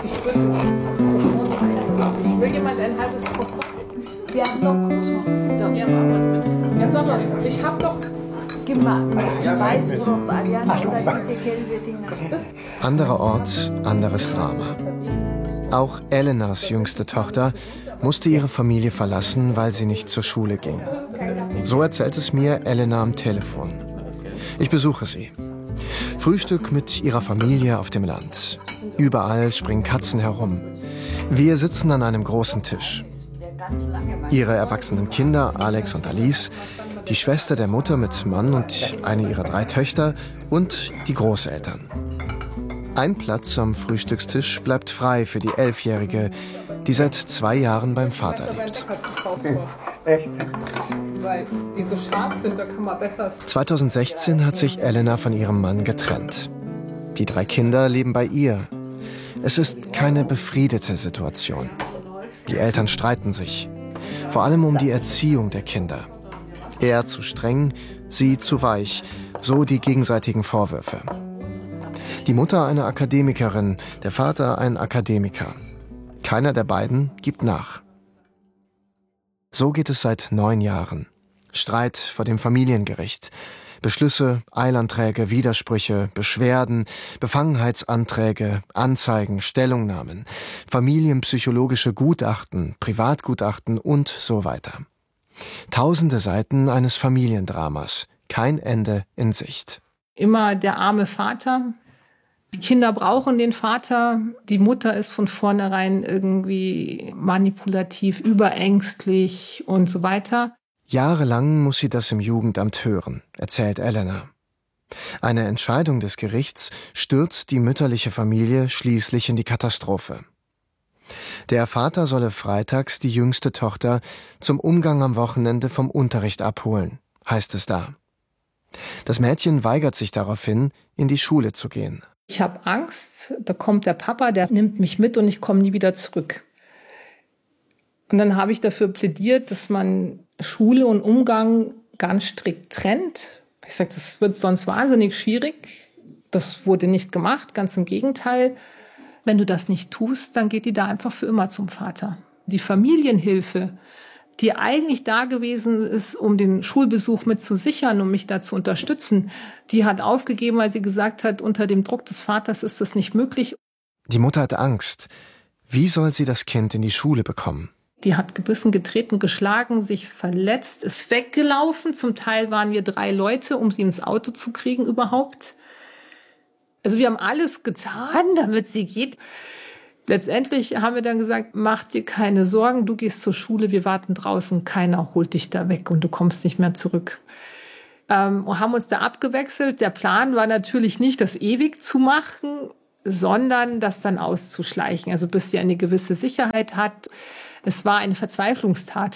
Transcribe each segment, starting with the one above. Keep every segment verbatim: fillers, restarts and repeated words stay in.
Ich will Croissant. Will jemand ein halbes Croissant? Wir haben noch Croissant. So. Ja, machen wir mit. Ja, sag mal, ich hab doch... Gib mal das Weißbrot, Ariane, oder diese gelbe Dinger. Anderer Ort, anderes Drama. Auch Elenas jüngste Tochter musste ihre Familie verlassen, weil sie nicht zur Schule ging. So erzählt es mir Elena am Telefon. Ich besuche sie. Frühstück mit ihrer Familie auf dem Land. Überall springen Katzen herum. Wir sitzen an einem großen Tisch. Ihre erwachsenen Kinder, Alex und Alice, die Schwester der Mutter mit Mann und eine ihrer drei Töchter und die Großeltern. Ein Platz am Frühstückstisch bleibt frei für die Elfjährige, die seit zwei Jahren beim Vater lebt. Echt? Weil die so scharf sind, da kann man besser... zweitausendsechzehn hat sich Elena von ihrem Mann getrennt. Die drei Kinder leben bei ihr. Es ist keine befriedete Situation. Die Eltern streiten sich, vor allem um die Erziehung der Kinder. Er zu streng, sie zu weich, so die gegenseitigen Vorwürfe. Die Mutter eine Akademikerin, der Vater ein Akademiker. Keiner der beiden gibt nach. So geht es seit neun Jahren. Streit vor dem Familiengericht. Beschlüsse, Eilanträge, Widersprüche, Beschwerden, Befangenheitsanträge, Anzeigen, Stellungnahmen, familienpsychologische Gutachten, Privatgutachten und so weiter. Tausende Seiten eines Familiendramas. Kein Ende in Sicht. Immer der arme Vater. Die Kinder brauchen den Vater. Die Mutter ist von vornherein irgendwie manipulativ, überängstlich und so weiter. Jahrelang muss sie das im Jugendamt hören, erzählt Elena. Eine Entscheidung des Gerichts stürzt die mütterliche Familie schließlich in die Katastrophe. Der Vater solle freitags die jüngste Tochter zum Umgang am Wochenende vom Unterricht abholen, heißt es da. Das Mädchen weigert sich daraufhin, in die Schule zu gehen. Ich habe Angst, da kommt der Papa, der nimmt mich mit und ich komme nie wieder zurück. Und dann habe ich dafür plädiert, dass man Schule und Umgang ganz strikt trennt. Ich sage, das wird sonst wahnsinnig schwierig. Das wurde nicht gemacht, ganz im Gegenteil. Wenn du das nicht tust, dann geht die da einfach für immer zum Vater. Die Familienhilfe, die eigentlich da gewesen ist, um den Schulbesuch mit zu sichern, um mich da zu unterstützen, die hat aufgegeben, weil sie gesagt hat, unter dem Druck des Vaters ist das nicht möglich. Die Mutter hat Angst. Wie soll sie das Kind in die Schule bekommen? Die hat gebissen, getreten, geschlagen, sich verletzt, ist weggelaufen. Zum Teil waren wir drei Leute, um sie ins Auto zu kriegen überhaupt. Also wir haben alles getan, damit sie geht. Letztendlich haben wir dann gesagt, mach dir keine Sorgen, du gehst zur Schule, wir warten draußen, keiner holt dich da weg und du kommst nicht mehr zurück. Ähm, und haben uns da abgewechselt. Der Plan war natürlich nicht, das ewig zu machen, sondern das dann auszuschleichen, also bis sie eine gewisse Sicherheit hat. Es war eine Verzweiflungstat,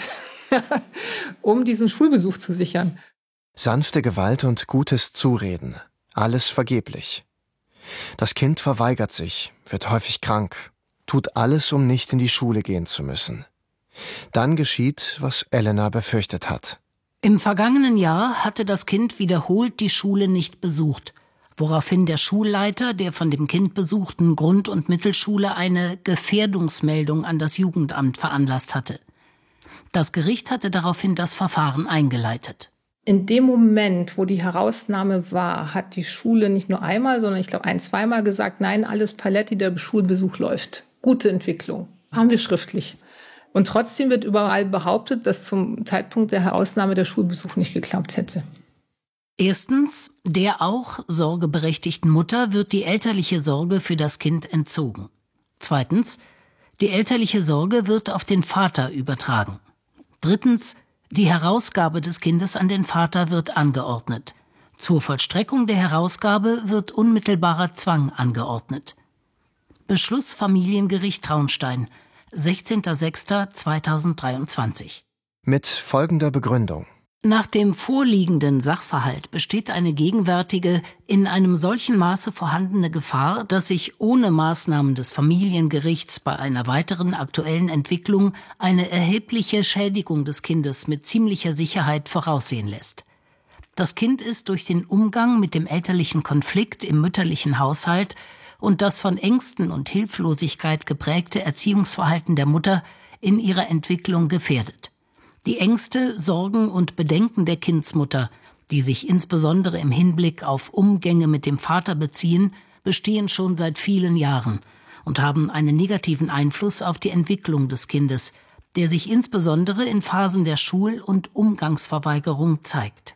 um diesen Schulbesuch zu sichern. Sanfte Gewalt und gutes Zureden, alles vergeblich. Das Kind verweigert sich, wird häufig krank, tut alles, um nicht in die Schule gehen zu müssen. Dann geschieht, was Elena befürchtet hat. Im vergangenen Jahr hatte das Kind wiederholt die Schule nicht besucht, woraufhin der Schulleiter der von dem Kind besuchten Grund- und Mittelschule eine Gefährdungsmeldung an das Jugendamt veranlasst hatte. Das Gericht hatte daraufhin das Verfahren eingeleitet. In dem Moment, wo die Herausnahme war, hat die Schule nicht nur einmal, sondern ich glaube ein-, zweimal gesagt, nein, alles Paletti, der Schulbesuch läuft. Gute Entwicklung. Haben wir schriftlich. Und trotzdem wird überall behauptet, dass zum Zeitpunkt der Herausnahme der Schulbesuch nicht geklappt hätte. Erstens, der auch sorgeberechtigten Mutter wird die elterliche Sorge für das Kind entzogen. Zweitens, die elterliche Sorge wird auf den Vater übertragen. Drittens, die Herausgabe des Kindes an den Vater wird angeordnet. Zur Vollstreckung der Herausgabe wird unmittelbarer Zwang angeordnet. Beschluss Familiengericht Traunstein, sechzehnter sechster zweitausenddreiundzwanzig. Mit folgender Begründung. Nach dem vorliegenden Sachverhalt besteht eine gegenwärtige, in einem solchen Maße vorhandene Gefahr, dass sich ohne Maßnahmen des Familiengerichts bei einer weiteren aktuellen Entwicklung eine erhebliche Schädigung des Kindes mit ziemlicher Sicherheit voraussehen lässt. Das Kind ist durch den Umgang mit dem elterlichen Konflikt im mütterlichen Haushalt und das von Ängsten und Hilflosigkeit geprägte Erziehungsverhalten der Mutter in ihrer Entwicklung gefährdet. Die Ängste, Sorgen und Bedenken der Kindsmutter, die sich insbesondere im Hinblick auf Umgänge mit dem Vater beziehen, bestehen schon seit vielen Jahren und haben einen negativen Einfluss auf die Entwicklung des Kindes, der sich insbesondere in Phasen der Schul- und Umgangsverweigerung zeigt.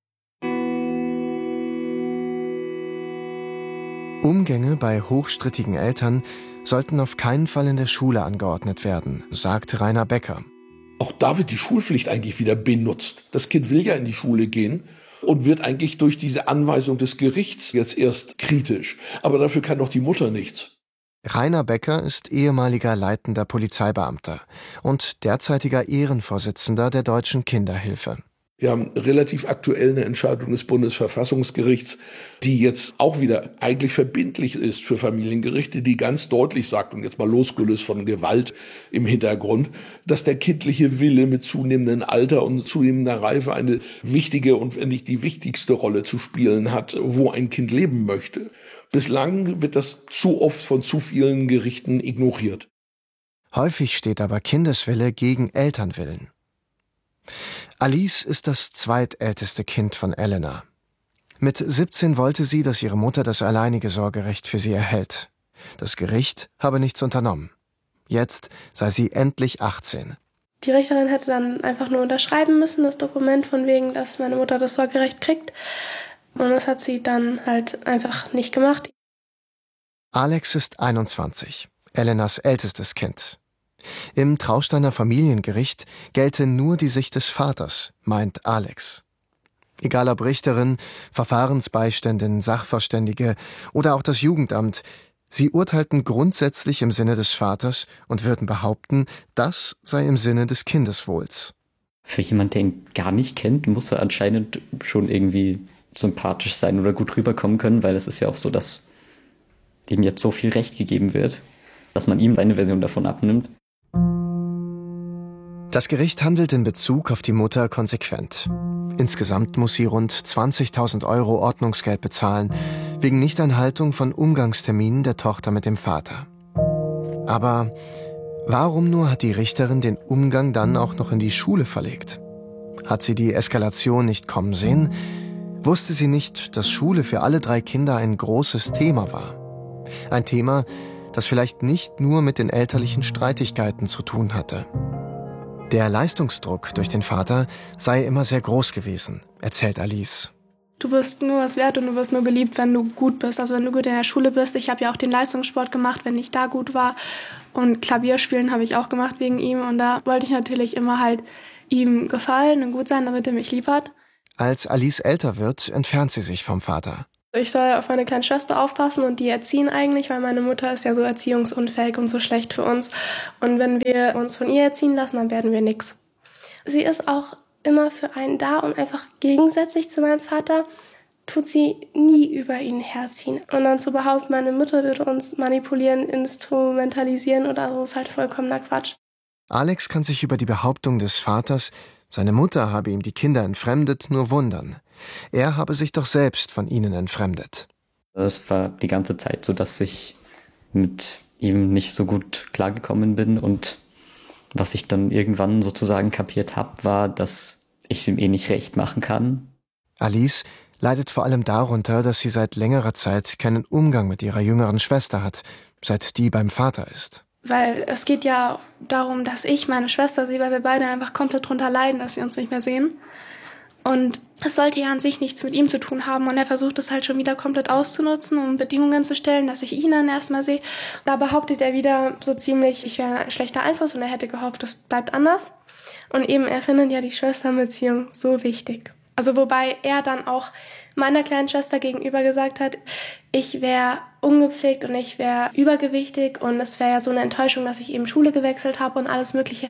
Umgänge bei hochstrittigen Eltern sollten auf keinen Fall in der Schule angeordnet werden, sagt Rainer Becker. Auch da wird die Schulpflicht eigentlich wieder benutzt. Das Kind will ja in die Schule gehen und wird eigentlich durch diese Anweisung des Gerichts jetzt erst kritisch. Aber dafür kann doch die Mutter nichts. Rainer Becker ist ehemaliger leitender Polizeibeamter und derzeitiger Ehrenvorsitzender der Deutschen Kinderhilfe. Wir haben relativ aktuell eine Entscheidung des Bundesverfassungsgerichts, die jetzt auch wieder eigentlich verbindlich ist für Familiengerichte, die ganz deutlich sagt, und jetzt mal losgelöst von Gewalt im Hintergrund, dass der kindliche Wille mit zunehmendem Alter und zunehmender Reife eine wichtige und wenn nicht die wichtigste Rolle zu spielen hat, wo ein Kind leben möchte. Bislang wird das zu oft von zu vielen Gerichten ignoriert. Häufig steht aber Kindeswille gegen Elternwillen. Alice ist das zweitälteste Kind von Elena. Mit siebzehn wollte sie, dass ihre Mutter das alleinige Sorgerecht für sie erhält. Das Gericht habe nichts unternommen. Jetzt sei sie endlich achtzehn. Die Richterin hätte dann einfach nur unterschreiben müssen, das Dokument von wegen, dass meine Mutter das Sorgerecht kriegt. Und das hat sie dann halt einfach nicht gemacht. Alex ist einundzwanzig, Elenas ältestes Kind. Im Trausteiner Familiengericht gelte nur die Sicht des Vaters, meint Alex. Egal ob Richterin, Verfahrensbeiständin, Sachverständige oder auch das Jugendamt, sie urteilten grundsätzlich im Sinne des Vaters und würden behaupten, das sei im Sinne des Kindeswohls. Für jemanden, der ihn gar nicht kennt, muss er anscheinend schon irgendwie sympathisch sein oder gut rüberkommen können, weil es ist ja auch so, dass ihm jetzt so viel Recht gegeben wird, dass man ihm seine Version davon abnimmt. Das Gericht handelt in Bezug auf die Mutter konsequent. Insgesamt muss sie rund zwanzigtausend Euro Ordnungsgeld bezahlen, wegen Nichteinhaltung von Umgangsterminen der Tochter mit dem Vater. Aber warum nur hat die Richterin den Umgang dann auch noch in die Schule verlegt? Hat sie die Eskalation nicht kommen sehen? Wusste sie nicht, dass Schule für alle drei Kinder ein großes Thema war? Ein Thema, das vielleicht nicht nur mit den elterlichen Streitigkeiten zu tun hatte. Der Leistungsdruck durch den Vater sei immer sehr groß gewesen, erzählt Alice. Du bist nur was wert und du wirst nur geliebt, wenn du gut bist. Also wenn du gut in der Schule bist. Ich habe ja auch den Leistungssport gemacht, wenn ich da gut war. Und Klavierspielen habe ich auch gemacht wegen ihm. Und da wollte ich natürlich immer halt ihm gefallen und gut sein, damit er mich lieb hat. Als Alice älter wird, entfernt sie sich vom Vater. Ich soll auf meine kleine Schwester aufpassen und die erziehen eigentlich, weil meine Mutter ist ja so erziehungsunfähig und so schlecht für uns. Und wenn wir uns von ihr erziehen lassen, dann werden wir nix. Sie ist auch immer für einen da und einfach gegensätzlich zu meinem Vater tut sie nie über ihn herziehen. Und dann zu behaupten, meine Mutter würde uns manipulieren, instrumentalisieren oder so, ist halt vollkommener Quatsch. Alex kann sich über die Behauptung des Vaters, seine Mutter habe ihm die Kinder entfremdet, nur wundern. Er habe sich doch selbst von ihnen entfremdet. Es war die ganze Zeit so, dass ich mit ihm nicht so gut klargekommen bin. Und was ich dann irgendwann sozusagen kapiert habe, war, dass ich es ihm eh nicht recht machen kann. Alice leidet vor allem darunter, dass sie seit längerer Zeit keinen Umgang mit ihrer jüngeren Schwester hat, seit die beim Vater ist. Weil es geht ja darum, dass ich meine Schwester sehe, weil wir beide einfach komplett drunter leiden, dass wir uns nicht mehr sehen. Und es sollte ja an sich nichts mit ihm zu tun haben. Und er versucht es halt schon wieder komplett auszunutzen, um Bedingungen zu stellen, dass ich ihn dann erstmal sehe. Da behauptet er wieder so ziemlich, ich wäre ein schlechter Einfluss und er hätte gehofft, das bleibt anders. Und eben, er findet ja die Schwesternbeziehung so wichtig. Also wobei er dann auch meiner kleinen Schwester gegenüber gesagt hat, ich wäre ungepflegt und ich wäre übergewichtig und es wäre ja so eine Enttäuschung, dass ich eben Schule gewechselt habe und alles Mögliche.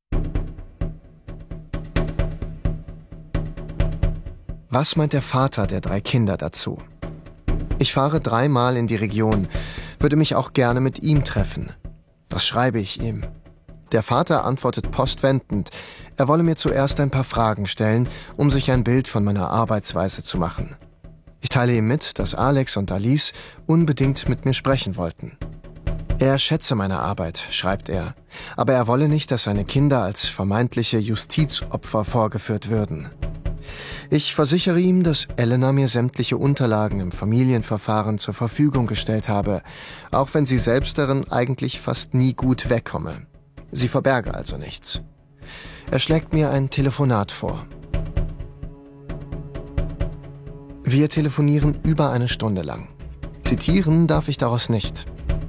Was meint der Vater der drei Kinder dazu? Ich fahre dreimal in die Region, würde mich auch gerne mit ihm treffen. Was schreibe ich ihm? Der Vater antwortet postwendend, er wolle mir zuerst ein paar Fragen stellen, um sich ein Bild von meiner Arbeitsweise zu machen. Ich teile ihm mit, dass Alex und Alice unbedingt mit mir sprechen wollten. Er schätze meine Arbeit, schreibt er, aber er wolle nicht, dass seine Kinder als vermeintliche Justizopfer vorgeführt würden. Ich versichere ihm, dass Elena mir sämtliche Unterlagen im Familienverfahren zur Verfügung gestellt habe, auch wenn sie selbst darin eigentlich fast nie gut wegkomme. Sie verberge also nichts. Er schlägt mir ein Telefonat vor. Wir telefonieren über eine Stunde lang. Zitieren darf ich daraus nicht.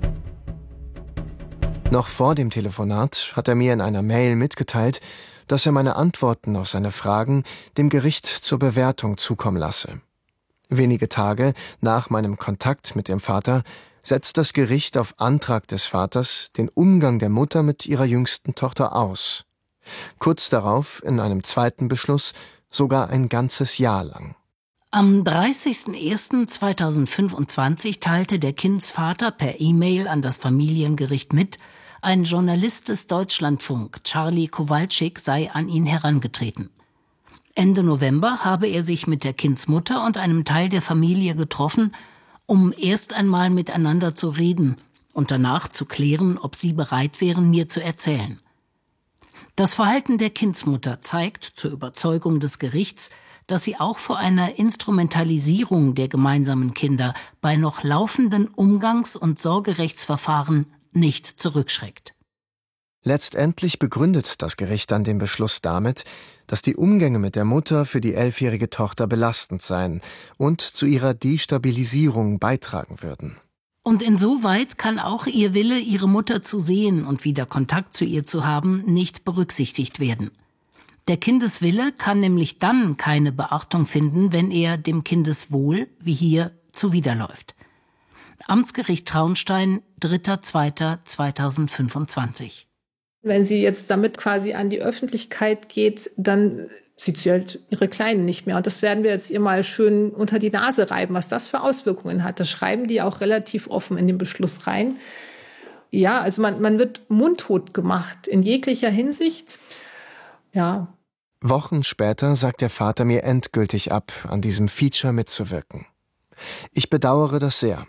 Noch vor dem Telefonat hat er mir in einer Mail mitgeteilt, dass er meine Antworten auf seine Fragen dem Gericht zur Bewertung zukommen lasse. Wenige Tage nach meinem Kontakt mit dem Vater setzt das Gericht auf Antrag des Vaters den Umgang der Mutter mit ihrer jüngsten Tochter aus. Kurz darauf, in einem zweiten Beschluss, sogar ein ganzes Jahr lang. Am dreißigsten ersten zweitausendfünfundzwanzig teilte der Kindsvater per E-Mail an das Familiengericht mit, ein Journalist des Deutschlandfunk, Charlie Kowalczyk, sei an ihn herangetreten. Ende November habe er sich mit der Kindsmutter und einem Teil der Familie getroffen, um erst einmal miteinander zu reden und danach zu klären, ob sie bereit wären, mir zu erzählen. Das Verhalten der Kindsmutter zeigt, zur Überzeugung des Gerichts, dass sie auch vor einer Instrumentalisierung der gemeinsamen Kinder bei noch laufenden Umgangs- und Sorgerechtsverfahren nicht zurückschreckt. Letztendlich begründet das Gericht dann den Beschluss damit, dass die Umgänge mit der Mutter für die elfjährige Tochter belastend seien und zu ihrer Destabilisierung beitragen würden. Und insoweit kann auch ihr Wille, ihre Mutter zu sehen und wieder Kontakt zu ihr zu haben, nicht berücksichtigt werden. Der Kindeswille kann nämlich dann keine Beachtung finden, wenn er dem Kindeswohl, wie hier, zuwiderläuft. Amtsgericht Traunstein, dritter zweiter zweitausendfünfundzwanzig. Wenn sie jetzt damit quasi an die Öffentlichkeit geht, dann sieht sie halt ihre Kleinen nicht mehr. Und das werden wir jetzt ihr mal schön unter die Nase reiben, was das für Auswirkungen hat. Das schreiben die auch relativ offen in den Beschluss rein. Ja, also man, man wird mundtot gemacht in jeglicher Hinsicht. Ja. Wochen später sagt der Vater mir endgültig ab, an diesem Feature mitzuwirken. Ich bedauere das sehr.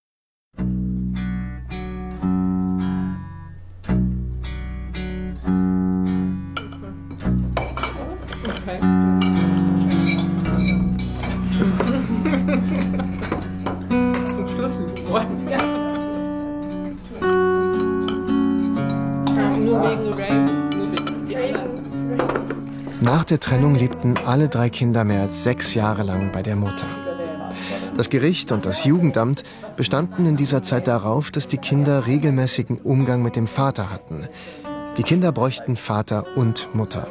Okay. Zum Schluss geworden. Ja. Nur wegen Ray. Nur wegen Ray. Nach der Trennung lebten alle drei Kinder mehr als sechs Jahre lang bei der Mutter. Das Gericht und das Jugendamt bestanden in dieser Zeit darauf, dass die Kinder regelmäßigen Umgang mit dem Vater hatten. Die Kinder bräuchten Vater und Mutter.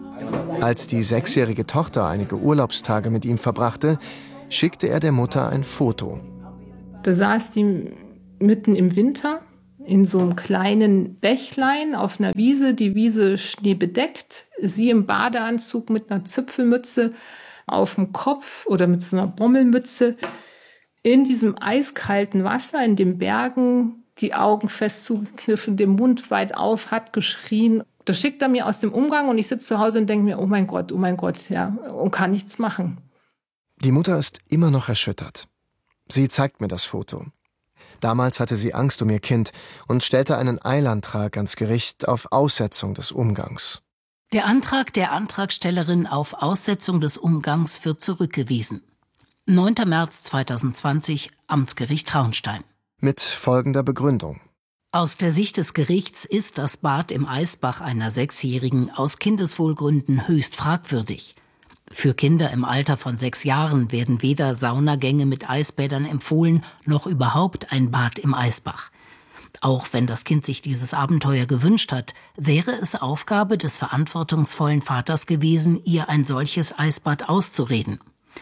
Als die sechsjährige Tochter einige Urlaubstage mit ihm verbrachte, schickte er der Mutter ein Foto. Da saß die mitten im Winter in so einem kleinen Bächlein auf einer Wiese, die Wiese schneebedeckt, sie im Badeanzug mit einer Zipfelmütze auf dem Kopf oder mit so einer Bommelmütze in diesem eiskalten Wasser, in den Bergen, die Augen fest zugekniffen, den Mund weit auf, hat geschrien. Das schickt er mir aus dem Umgang und ich sitze zu Hause und denke mir, oh mein Gott, oh mein Gott, ja, und kann nichts machen. Die Mutter ist immer noch erschüttert. Sie zeigt mir das Foto. Damals hatte sie Angst um ihr Kind und stellte einen Eilantrag ans Gericht auf Aussetzung des Umgangs. Der Antrag der Antragstellerin auf Aussetzung des Umgangs wird zurückgewiesen. neunter März zweitausendzwanzig, Amtsgericht Traunstein. Mit folgender Begründung. Aus der Sicht des Gerichts ist das Bad im Eisbach einer Sechsjährigen aus Kindeswohlgründen höchst fragwürdig. Für Kinder im Alter von sechs Jahren werden weder Saunagänge mit Eisbädern empfohlen, noch überhaupt ein Bad im Eisbach. Auch wenn das Kind sich dieses Abenteuer gewünscht hat, wäre es Aufgabe des verantwortungsvollen Vaters gewesen, ihr ein solches Eisbad auszureden.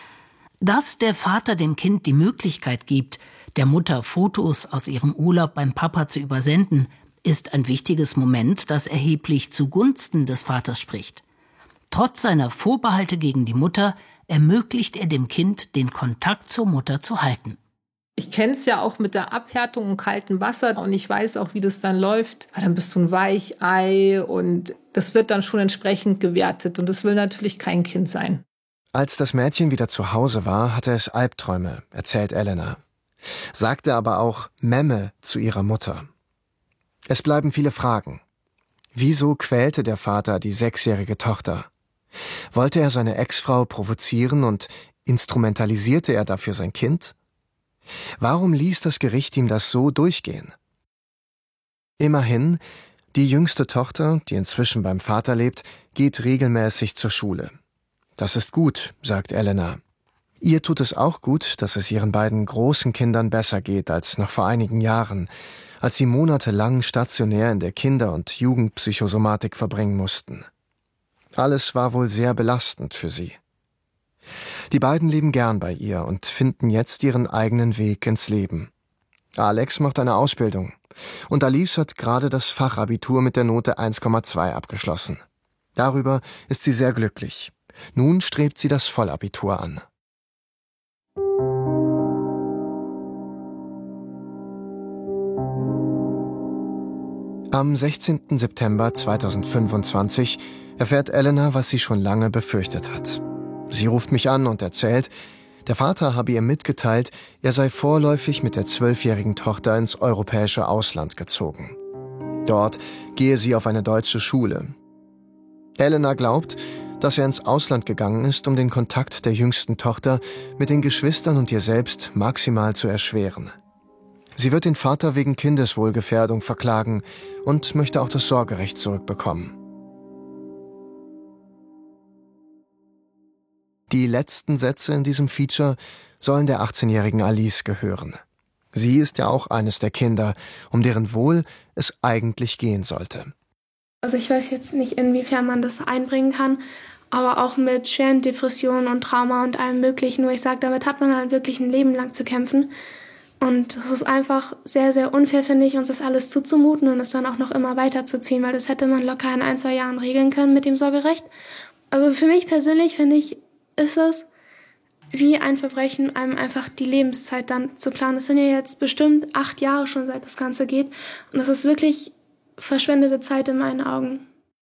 Dass der Vater dem Kind die Möglichkeit gibt, der Mutter Fotos aus ihrem Urlaub beim Papa zu übersenden, ist ein wichtiges Moment, das erheblich zugunsten des Vaters spricht. Trotz seiner Vorbehalte gegen die Mutter ermöglicht er dem Kind, den Kontakt zur Mutter zu halten. Ich kenne es ja auch mit der Abhärtung im kalten Wasser und ich weiß auch, wie das dann läuft. Dann bist du ein Weichei und das wird dann schon entsprechend gewertet und das will natürlich kein Kind sein. Als das Mädchen wieder zu Hause war, hatte es Albträume, erzählt Elena. Sagte aber auch Memme zu ihrer Mutter. Es bleiben viele Fragen. Wieso quälte der Vater die sechsjährige Tochter? Wollte er seine Ex-Frau provozieren und instrumentalisierte er dafür sein Kind? Warum ließ das Gericht ihm das so durchgehen? Immerhin, die jüngste Tochter, die inzwischen beim Vater lebt, geht regelmäßig zur Schule. Das ist gut, sagt Elena. Ihr tut es auch gut, dass es ihren beiden großen Kindern besser geht als noch vor einigen Jahren, als sie monatelang stationär in der Kinder- und Jugendpsychosomatik verbringen mussten. Alles war wohl sehr belastend für sie. Die beiden leben gern bei ihr und finden jetzt ihren eigenen Weg ins Leben. Alex macht eine Ausbildung und Alice hat gerade das Fachabitur mit der Note eins Komma zwei abgeschlossen. Darüber ist sie sehr glücklich. Nun strebt sie das Vollabitur an. Am sechzehnten September zweitausendfünfundzwanzig erfährt Elena, was sie schon lange befürchtet hat. Sie ruft mich an und erzählt, der Vater habe ihr mitgeteilt, er sei vorläufig mit der zwölfjährigen Tochter ins europäische Ausland gezogen. Dort gehe sie auf eine deutsche Schule. Elena glaubt, dass er ins Ausland gegangen ist, um den Kontakt der jüngsten Tochter mit den Geschwistern und ihr selbst maximal zu erschweren. Sie wird den Vater wegen Kindeswohlgefährdung verklagen und möchte auch das Sorgerecht zurückbekommen. Die letzten Sätze in diesem Feature sollen der achtzehnjährigen Alice gehören. Sie ist ja auch eines der Kinder, um deren Wohl es eigentlich gehen sollte. Also ich weiß jetzt nicht, inwiefern man das einbringen kann, aber auch mit schweren Depressionen und Trauma und allem Möglichen. Nur ich sage, damit hat man halt wirklich ein Leben lang zu kämpfen. Und es ist einfach sehr, sehr unfair, finde ich, uns das alles zuzumuten und es dann auch noch immer weiterzuziehen, weil das hätte man locker in ein, zwei Jahren regeln können mit dem Sorgerecht. Also für mich persönlich, finde ich, ist es wie ein Verbrechen, einem einfach die Lebenszeit dann zu planen. Das sind ja jetzt bestimmt acht Jahre schon, seit das Ganze geht. Und das ist wirklich verschwendete Zeit in meinen Augen.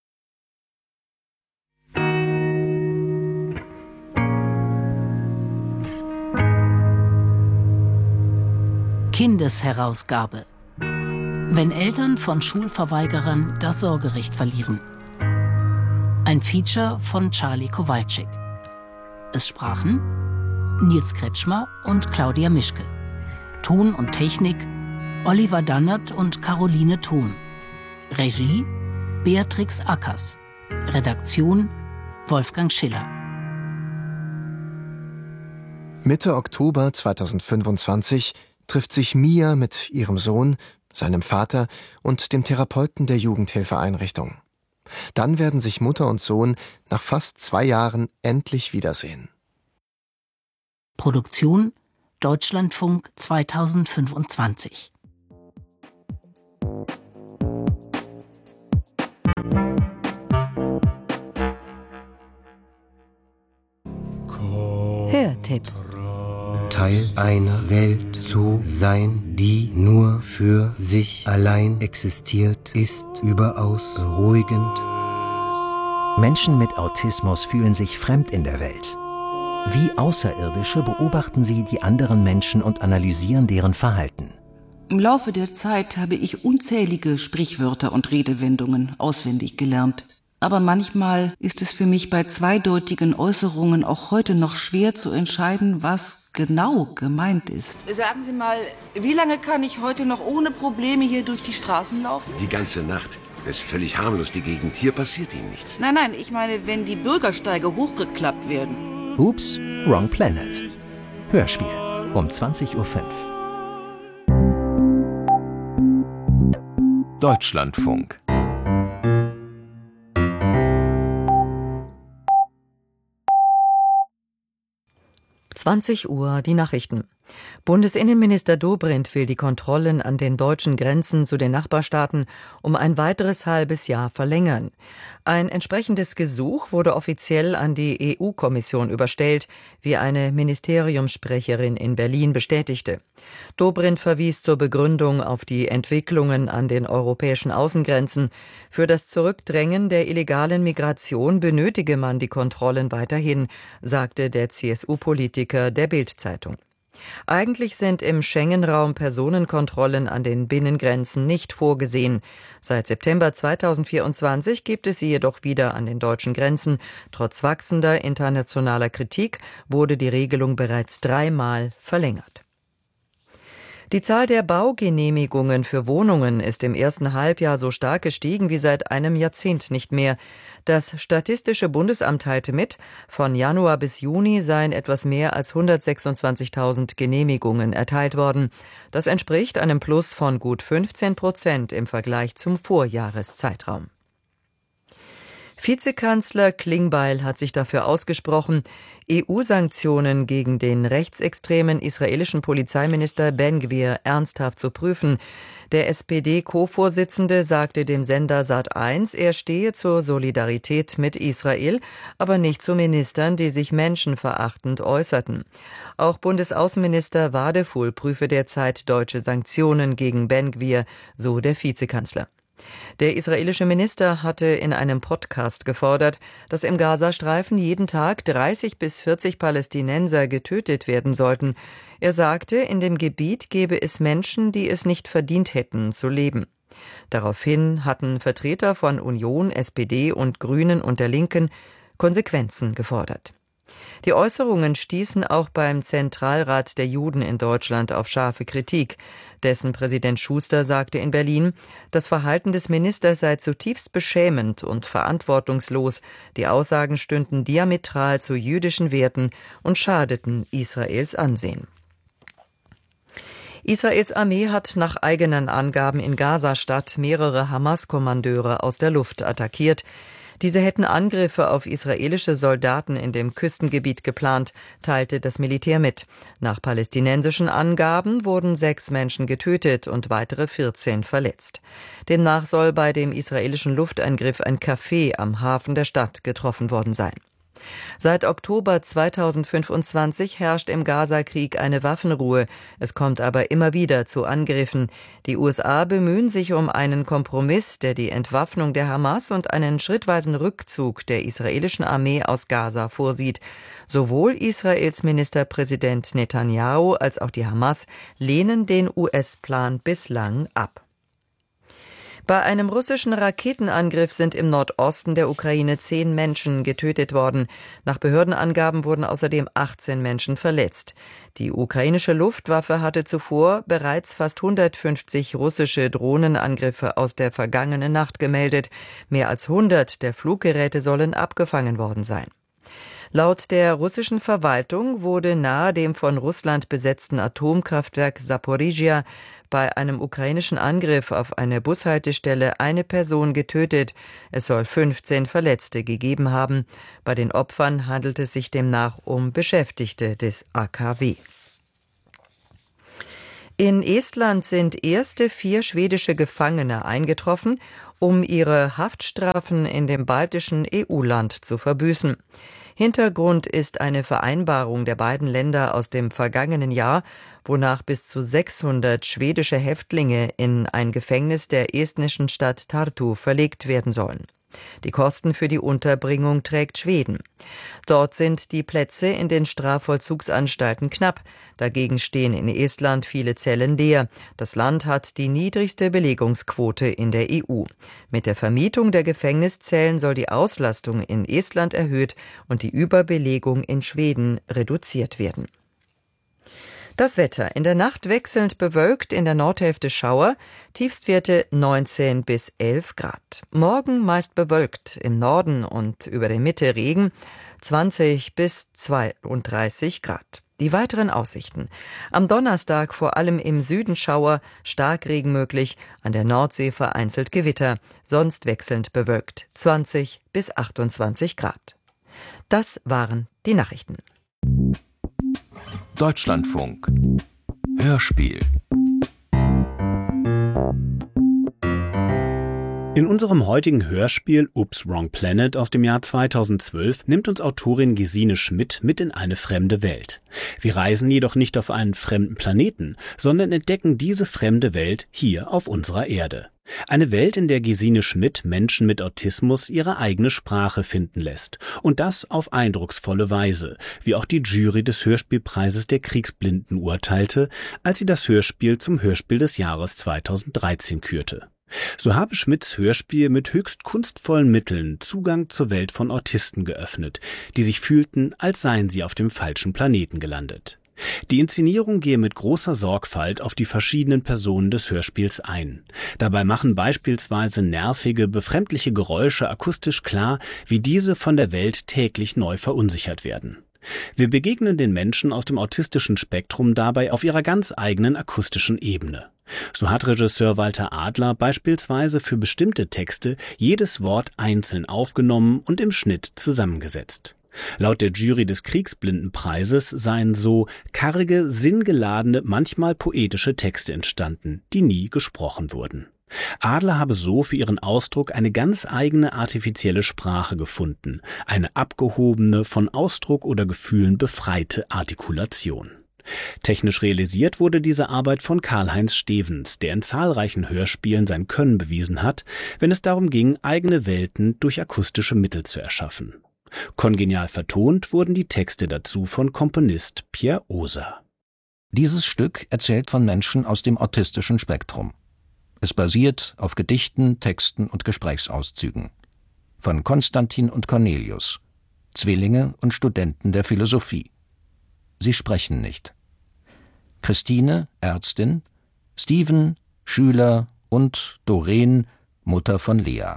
Kindesherausgabe. Wenn Eltern von Schulverweigerern das Sorgerecht verlieren. Ein Feature von Charlie Kowalczyk. Es sprachen Nils Kretschmer und Claudia Mischke. Ton und Technik Oliver Dannert und Caroline Thon. Regie Beatrix Ackers. Redaktion Wolfgang Schiller. Mitte Oktober zweitausendfünfundzwanzig trifft sich Mia mit ihrem Sohn, seinem Vater und dem Therapeuten der Jugendhilfeeinrichtung. Dann werden sich Mutter und Sohn nach fast zwei Jahren endlich wiedersehen. Produktion Deutschlandfunk zweitausendfünfundzwanzig. Hörtipp. Teil einer Welt zu sein, die nur für sich allein existiert, ist überaus beruhigend. Menschen mit Autismus fühlen sich fremd in der Welt. Wie Außerirdische beobachten sie die anderen Menschen und analysieren deren Verhalten. Im Laufe der Zeit habe ich unzählige Sprichwörter und Redewendungen auswendig gelernt. Aber manchmal ist es für mich bei zweideutigen Äußerungen auch heute noch schwer zu entscheiden, was genau gemeint ist. Sagen Sie mal, wie lange kann ich heute noch ohne Probleme hier durch die Straßen laufen? Die ganze Nacht. Das ist völlig harmlos, die Gegend. Hier passiert Ihnen nichts. Nein, nein, ich meine, wenn die Bürgersteige hochgeklappt werden. Oops, Wrong Planet. Hörspiel um zwanzig Uhr fünf. Deutschlandfunk. zwanzig Uhr, die Nachrichten. Bundesinnenminister Dobrindt will die Kontrollen an den deutschen Grenzen zu den Nachbarstaaten um ein weiteres halbes Jahr verlängern. Ein entsprechendes Gesuch wurde offiziell an die E U-Kommission überstellt, wie eine Ministeriumssprecherin in Berlin bestätigte. Dobrindt verwies zur Begründung auf die Entwicklungen an den europäischen Außengrenzen. Für das Zurückdrängen der illegalen Migration benötige man die Kontrollen weiterhin, sagte der C S U-Politiker der Bild-Zeitung. Eigentlich sind im Schengen-Raum Personenkontrollen an den Binnengrenzen nicht vorgesehen. Seit September zweitausendvierundzwanzig gibt es sie jedoch wieder an den deutschen Grenzen. Trotz wachsender internationaler Kritik wurde die Regelung bereits dreimal verlängert. Die Zahl der Baugenehmigungen für Wohnungen ist im ersten Halbjahr so stark gestiegen wie seit einem Jahrzehnt nicht mehr. Das Statistische Bundesamt teilte mit, von Januar bis Juni seien etwas mehr als hundertsechsundzwanzigtausend Genehmigungen erteilt worden. Das entspricht einem Plus von gut fünfzehn Prozent im Vergleich zum Vorjahreszeitraum. Vizekanzler Klingbeil hat sich dafür ausgesprochen, E U-Sanktionen gegen den rechtsextremen israelischen Polizeiminister Ben Gvir ernsthaft zu prüfen. Der S P D-Co-Vorsitzende sagte dem Sender Sat eins, er stehe zur Solidarität mit Israel, aber nicht zu Ministern, die sich menschenverachtend äußerten. Auch Bundesaußenminister Wadefuhl prüfe derzeit deutsche Sanktionen gegen Ben Gvir, so der Vizekanzler. Der israelische Minister hatte in einem Podcast gefordert, dass im Gazastreifen jeden Tag dreißig bis vierzig Palästinenser getötet werden sollten. Er sagte, in dem Gebiet gebe es Menschen, die es nicht verdient hätten, zu leben. Daraufhin hatten Vertreter von Union, S P D und Grünen und der Linken Konsequenzen gefordert. Die Äußerungen stießen auch beim Zentralrat der Juden in Deutschland auf scharfe Kritik. Dessen Präsident Schuster sagte in Berlin, das Verhalten des Ministers sei zutiefst beschämend und verantwortungslos. Die Aussagen stünden diametral zu jüdischen Werten und schadeten Israels Ansehen. Israels Armee hat nach eigenen Angaben in Gaza-Stadt mehrere Hamas-Kommandeure aus der Luft attackiert. Diese hätten Angriffe auf israelische Soldaten in dem Küstengebiet geplant, teilte das Militär mit. Nach palästinensischen Angaben wurden sechs Menschen getötet und weitere vierzehn verletzt. Demnach soll bei dem israelischen Luftangriff ein Café am Hafen der Stadt getroffen worden sein. Seit Oktober zweitausendfünfundzwanzig herrscht im Gaza-Krieg eine Waffenruhe. Es kommt aber immer wieder zu Angriffen. Die U S A bemühen sich um einen Kompromiss, der die Entwaffnung der Hamas und einen schrittweisen Rückzug der israelischen Armee aus Gaza vorsieht. Sowohl Israels Ministerpräsident Netanyahu als auch die Hamas lehnen den U S-Plan bislang ab. Bei einem russischen Raketenangriff sind im Nordosten der Ukraine zehn Menschen getötet worden. Nach Behördenangaben wurden außerdem achtzehn Menschen verletzt. Die ukrainische Luftwaffe hatte zuvor bereits fast hundertfünfzig russische Drohnenangriffe aus der vergangenen Nacht gemeldet. Mehr als hundert der Fluggeräte sollen abgefangen worden sein. Laut der russischen Verwaltung wurde nahe dem von Russland besetzten Atomkraftwerk Saporizhia bei einem ukrainischen Angriff auf eine Bushaltestelle eine Person getötet. Es soll fünfzehn Verletzte gegeben haben. Bei den Opfern handelt es sich demnach um Beschäftigte des A K W. In Estland sind erste vier schwedische Gefangene eingetroffen, um ihre Haftstrafen in dem baltischen E U-Land zu verbüßen. Hintergrund ist eine Vereinbarung der beiden Länder aus dem vergangenen Jahr, wonach bis zu sechshundert schwedische Häftlinge in ein Gefängnis der estnischen Stadt Tartu verlegt werden sollen. Die Kosten für die Unterbringung trägt Schweden. Dort sind die Plätze in den Strafvollzugsanstalten knapp. Dagegen stehen in Estland viele Zellen leer. Das Land hat die niedrigste Belegungsquote in der E U. Mit der Vermietung der Gefängniszellen soll die Auslastung in Estland erhöht und die Überbelegung in Schweden reduziert werden. Das Wetter. In der Nacht wechselnd bewölkt, in der Nordhälfte Schauer, Tiefstwerte neunzehn bis elf Grad. Morgen meist bewölkt, im Norden und über der Mitte Regen, zwanzig bis zweiunddreißig Grad. Die weiteren Aussichten. Am Donnerstag vor allem im Süden Schauer, Starkregen möglich, an der Nordsee vereinzelt Gewitter, sonst wechselnd bewölkt, zwanzig bis achtundzwanzig Grad. Das waren die Nachrichten. Deutschlandfunk Hörspiel. In unserem heutigen Hörspiel Oops, Wrong Planet aus dem Jahr zweitausendzwölf nimmt uns Autorin Gesine Schmidt mit in eine fremde Welt. Wir reisen jedoch nicht auf einen fremden Planeten, sondern entdecken diese fremde Welt hier auf unserer Erde. Eine Welt, in der Gesine Schmidt Menschen mit Autismus ihre eigene Sprache finden lässt. Und das auf eindrucksvolle Weise, wie auch die Jury des Hörspielpreises der Kriegsblinden urteilte, als sie das Hörspiel zum Hörspiel des Jahres zweitausenddreizehn kürte. So habe Schmidts Hörspiel mit höchst kunstvollen Mitteln Zugang zur Welt von Autisten geöffnet, die sich fühlten, als seien sie auf dem falschen Planeten gelandet. Die Inszenierung gehe mit großer Sorgfalt auf die verschiedenen Personen des Hörspiels ein. Dabei machen beispielsweise nervige, befremdliche Geräusche akustisch klar, wie diese von der Welt täglich neu verunsichert werden. Wir begegnen den Menschen aus dem autistischen Spektrum dabei auf ihrer ganz eigenen akustischen Ebene. So hat Regisseur Walter Adler beispielsweise für bestimmte Texte jedes Wort einzeln aufgenommen und im Schnitt zusammengesetzt. Laut der Jury des Kriegsblindenpreises seien so karge, sinngeladene, manchmal poetische Texte entstanden, die nie gesprochen wurden. Adler habe so für ihren Ausdruck eine ganz eigene artifizielle Sprache gefunden, eine abgehobene, von Ausdruck oder Gefühlen befreite Artikulation. Technisch realisiert wurde diese Arbeit von Karl-Heinz Stevens, der in zahlreichen Hörspielen sein Können bewiesen hat, wenn es darum ging, eigene Welten durch akustische Mittel zu erschaffen. Kongenial vertont wurden die Texte dazu von Komponist Pierre Oser. Dieses Stück erzählt von Menschen aus dem autistischen Spektrum. Es basiert auf Gedichten, Texten und Gesprächsauszügen. Von Konstantin und Cornelius, Zwillinge und Studenten der Philosophie. Sie sprechen nicht. Christine, Ärztin, Steven, Schüler und Doreen, Mutter von Lea.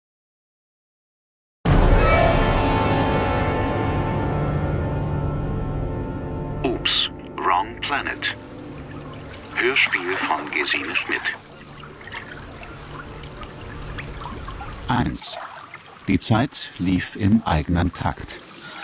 Oops, Wrong Planet. Hörspiel von Gesine Schmidt. eins. Die Zeit lief im eigenen Takt.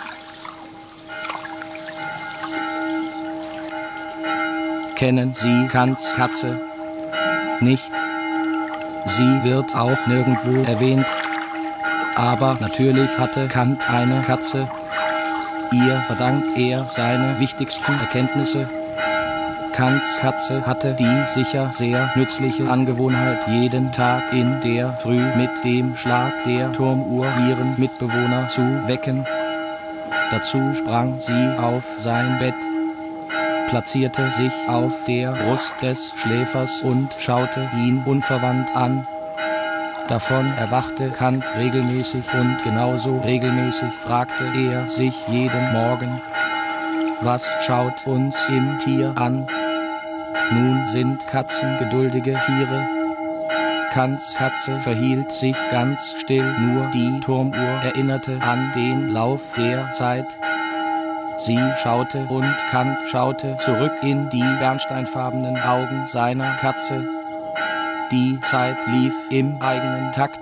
Kennen Sie Kants Katze nicht? Sie wird auch nirgendwo erwähnt. Aber natürlich hatte Kant eine Katze. Ihr verdankt er seine wichtigsten Erkenntnisse. Kants Katze hatte die sicher sehr nützliche Angewohnheit, jeden Tag in der Früh mit dem Schlag der Turmuhr ihren Mitbewohner zu wecken. Dazu sprang sie auf sein Bett, platzierte sich auf der Brust des Schläfers und schaute ihn unverwandt an. Davon erwachte Kant regelmäßig und genauso regelmäßig fragte er sich jeden Morgen: Was schaut uns im Tier an? Nun sind Katzen geduldige Tiere. Kants Katze verhielt sich ganz still, nur die Turmuhr erinnerte an den Lauf der Zeit. Sie schaute und Kant schaute zurück in die bernsteinfarbenen Augen seiner Katze. Die Zeit lief im eigenen Takt.